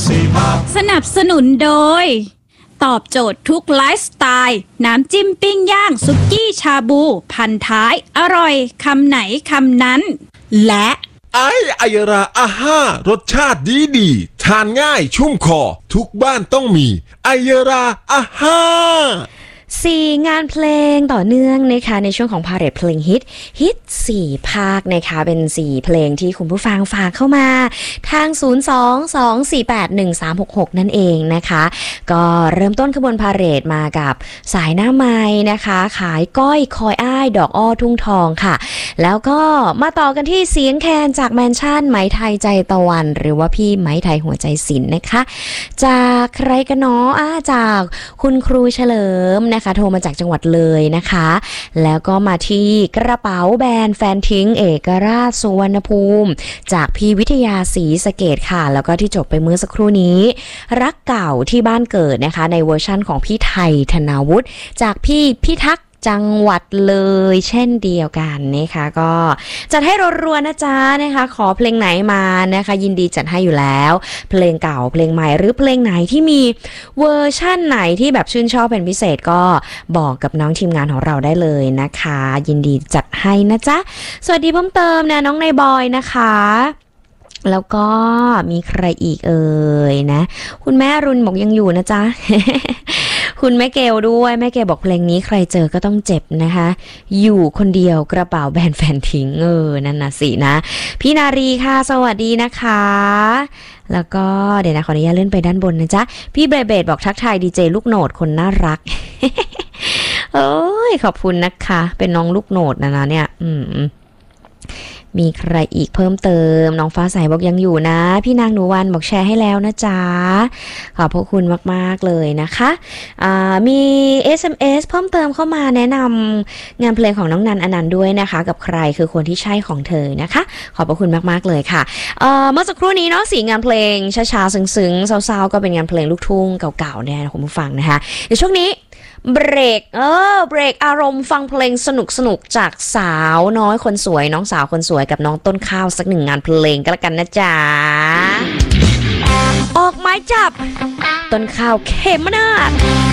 สนับสนุนโดยตอบโจทย์ทุกไลฟ์สไตล์น้ำจิ้มปิ้งย่างสุกี้ชาบูพันท้ายอร่อยคำไหนคำนั้นและไอยราอาห้ารสชาติดีทานง่ายชุ่มคอทุกบ้านต้องมีไอยราอาห้า 4 งานเพลงต่อเนื่องนะคะในช่วงของพาเหรดเพลงฮิต4 ภาคนะคะเป็น4เพลงที่คุณผู้ฟังฝากเข้ามาทาง02-248-1366นั่นเองนะคะก็เริ่มต้นขบวนพาเหรดมากับสายหน้าไม้นะคะขายก้อยคอยอ้ายดอกอ้อทุ่งทองค่ะแล้วก็มาต่อกันที่เสียงแคนจากแมนชั่นไหมไทยใจตะวันหรือว่าพี่ไหมไทยหัวใจศิลป์นะคะจากใครกันเนาะจากคุณครูเฉลิมนะคะโทรมาจากจังหวัดเลยนะคะแล้วก็มาที่กระเป๋าแบรนด์แฟนทิ้งเอกราชสุวรรณภูมิจากพี่วิทยาศรีสะเกษค่ะแล้วก็ที่จบไปเมื่อสักครู่นี้รักเก่าที่บ้านเกิดนะคะในเวอร์ชั่นของพี่ไทยธนาวุฒิจากพี่พิทักษ์จังหวัดเลยเช่นเดียวกันนะคะก็จัดให้รัวๆนะจ๊ะนะคะขอเพลงไหนมานะคะยินดีจัดให้อยู่แล้วเพลงเก่าเพลงใหม่หรือเพลงไหนที่มีเวอร์ชั่นไหนที่แบบชื่นชอบเป็นพิเศษก็บอกกับน้องทีมงานของเราได้เลยนะคะยินดีจัดให้นะจ๊ะสวัสดีเพิ่มเติมนะน้องนายบอยนะคะแล้วก็มีใครอีกเอ่ยนะคุณแม่รุนบอกยังอยู่นะจ๊ะ คุณแม่เกลด้วยแม่เกลบอกเพลงนี้ใครเจอก็ต้องเจ็บนะคะอยู่คนเดียวกระเป๋าแบนแฟนทิ้งนั่นน่ะสินะพี่นารีค่ะสวัสดีนะคะแล้วก็เดี๋ยวนะขออนุญาตเลื่อนไปด้านบนนะจ๊ะพี่เบเบดบอกทักทายดีเจลูกโหนดคนน่ารัก เอ้ยขอบคุณนะคะเป็นน้องลูกโหนดนะเนี่ยมีใครอีกเพิ่มเติมน้องฟ้าใสบอกยังอยู่นะพี่นางหนูวันบอกแชร์ให้แล้วนะจ๊ะขอบพระคุณมากๆเลยนะคะมี SMS เพิ่มเติมเข้ามาแนะนำงานเพลงของน้องนันอนันต์ด้วยนะคะกับใครคือคนที่ใช่ของเธอนะคะขอบพระคุณมากๆเลยค่ะเมื่อสักครู่นี้เนาะ4 งานเพลงช้าๆซึ้งๆเศร้าๆก็เป็นงานเพลงลูกทุ่งเก่าๆเนี่ยคุณผู้ฟังนะคะเดี๋ยวช่วงนี้เบรกอารมณ์ฟังเพลงสนุกจากสาวน้อยคนสวยน้องสาวคนสวยกับน้องต้นข้าวสัก1 งานเพลงก็แล้วกันนะจ๊ะออกไม้จับต้นข้าวเขมนาฏ